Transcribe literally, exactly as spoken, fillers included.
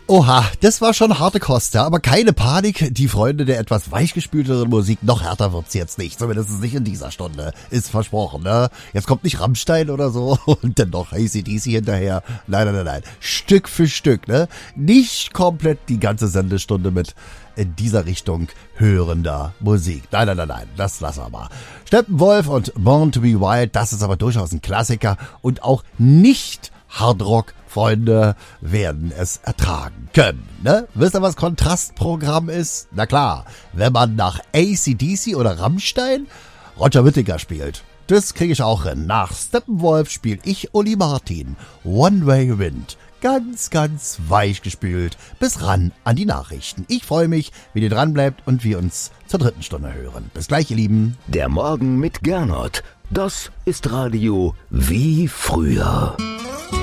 Oha, das war schon harte Kost, ja, aber keine Panik, die Freunde der etwas weichgespülteren Musik, noch härter wird's jetzt nicht, zumindest nicht in dieser Stunde, ist versprochen, ne? Jetzt kommt nicht Rammstein oder so und dann noch A C D C hinterher, nein, nein, nein, nein, Stück für Stück, ne? Nicht komplett die ganze Sendestunde mit in dieser Richtung hörender Musik. Nein, nein, nein, nein, das lassen wir mal. Steppenwolf und Born to be Wild, das ist aber durchaus ein Klassiker und auch nicht Hardrock Freunde werden es ertragen können, ne? Wisst ihr, was Kontrastprogramm ist? Na klar, wenn man nach A C D C oder Rammstein Roger Whittaker spielt. Das kriege ich auch hin. Nach Steppenwolf spiele ich Uli Martin. One Way Wind. Ganz, ganz weich gespült. Bis ran an die Nachrichten. Ich freue mich, wenn ihr dran bleibt und wir uns zur dritten Stunde hören. Bis gleich, ihr Lieben. Der Morgen mit Gernot. Das ist Radio wie früher.